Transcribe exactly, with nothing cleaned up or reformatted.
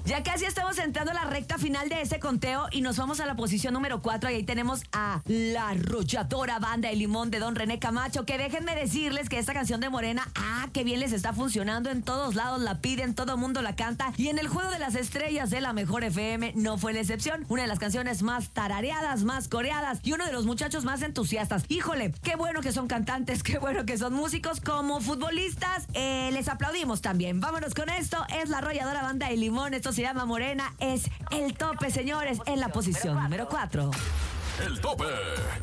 Ya casi estamos entrando a la recta final de este conteo y nos vamos a la posición número cuatro y ahí tenemos a la arrolladora Banda de Limón de Don René Camacho, que déjenme decirles que esta canción de Morena, ah, qué bien les está funcionando, en todos lados la piden, todo mundo la canta y en el Juego de las Estrellas de la Mejor F M no fue la excepción, una de las canciones más tarareadas, más coreadas y uno de los muchachos más entusiastas. Híjole, qué bueno que son cantantes, qué bueno que son músicos, como futbolistas, eh, les aplaudimos también. Vámonos con esto, es la arrolladora Banda de Limón, esto se llama Morena, es el tope, señores, en la posición número cuatro. El tope.